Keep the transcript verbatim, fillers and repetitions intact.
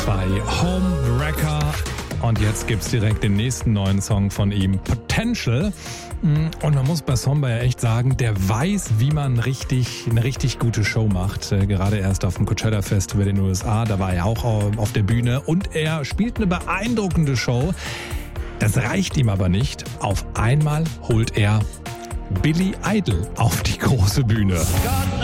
Bei Homewrecker. Und jetzt gibt's direkt den nächsten neuen Song von ihm, Potential. Und man muss bei Somba ja echt sagen, der weiß, wie man richtig eine richtig gute Show macht. Gerade erst auf dem Coachella Festival in den U S A, da war er auch auf der Bühne und er spielt eine beeindruckende Show. Das reicht ihm aber nicht. Auf einmal holt er Billy Idol auf die große Bühne.